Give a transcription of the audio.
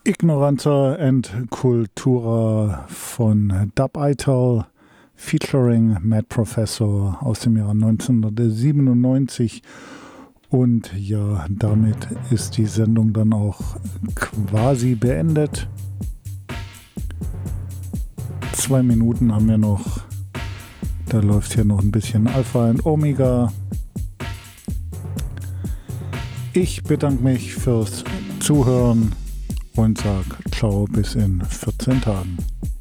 Ignoranza and Cultura von Dub Ital featuring Mad Professor aus dem Jahr 1997. Und ja, damit ist die Sendung dann auch quasi beendet. 2 Minuten haben wir noch. Da läuft hier noch ein bisschen Alpha und Omega. Ich bedanke mich fürs Zuhören und sage ciao bis in 14 Tagen.